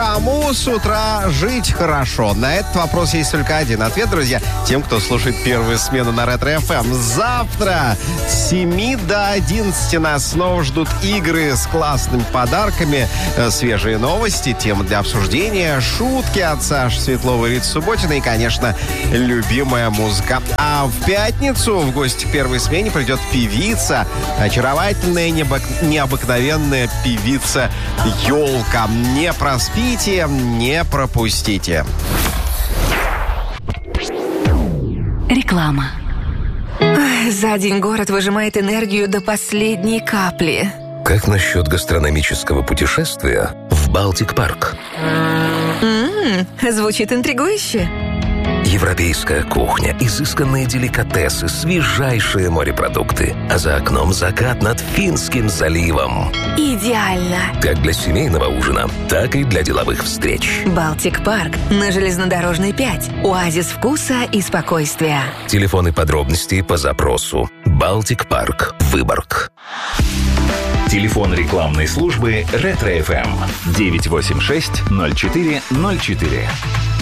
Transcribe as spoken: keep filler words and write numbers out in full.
Кому с утра жить хорошо? На этот вопрос есть только один ответ, друзья. Тем, кто слушает первую смену на Ретро-эф эм. Завтра с семи до одиннадцати нас снова ждут игры с классными подарками, свежие новости, темы для обсуждения, шутки от Саши Светловой и Риты Субботиной и, конечно, любимая музыка. А в пятницу в гости к первой смене придет певица, очаровательная, необык- необыкновенная певица Ёлка. Не проспите, не пропустите. Реклама. За день город выжимает энергию до последней капли. Как насчет гастрономического путешествия в Балтик-парк? М-м, звучит интригующе. Европейская кухня, изысканные деликатесы, свежайшие морепродукты. А за окном закат над Финским заливом. Идеально. Как для семейного ужина, так и для деловых встреч. Балтик-парк на Железнодорожной пять. Оазис вкуса и спокойствия. Телефоны подробностей по запросу. Балтик-парк, Выборг. Телефон рекламной службы Ретро-эф эм девять восемь шесть ноль четыре ноль четыре.